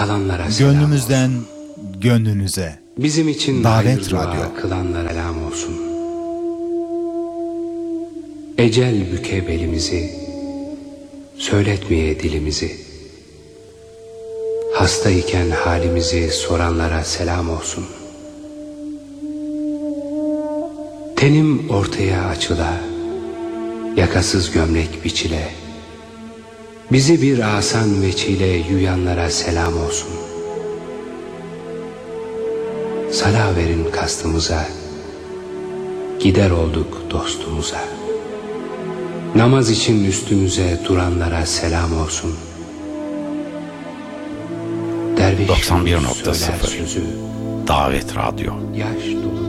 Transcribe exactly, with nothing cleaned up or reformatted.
kalanlara selam Gönlümüzden olsun. gönlünüze. Bizim için Davet hayır dua Radyo. kılanlara selam olsun. Ecel büke belimizi, söyletmeye dilimizi. Hastayken halimizi soranlara selam olsun. Tenim ortaya açıla, yakasız gömlek biçile. Bizi bir asan veçile yuyanlara selam olsun. Sala verin kastımıza, gider olduk dostumuza. Namaz için üstümüze duranlara selam olsun. Derviş doksan bir nokta söyler sıfır sözü, Davet Radyo. yaş